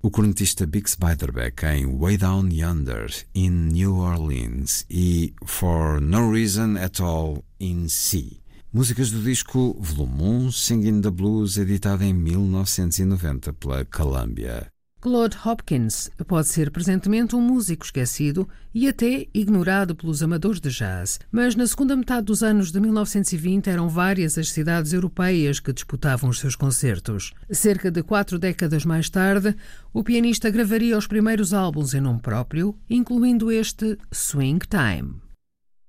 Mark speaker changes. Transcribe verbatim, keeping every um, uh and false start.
Speaker 1: o cornetista Bix Beiderbecke em Way Down Yonder, in New Orleans, e For No Reason At All, in C. Músicas do disco Volume um, Singing the Blues, editado em mil novecentos e noventa pela Columbia.
Speaker 2: Claude Hopkins pode ser presentemente um músico esquecido e até ignorado pelos amadores de jazz, mas na segunda metade dos anos de mil novecentos e vinte eram várias as cidades europeias que disputavam os seus concertos. Cerca de quatro décadas mais tarde, o pianista gravaria os primeiros álbuns em nome próprio, incluindo este Swing Time.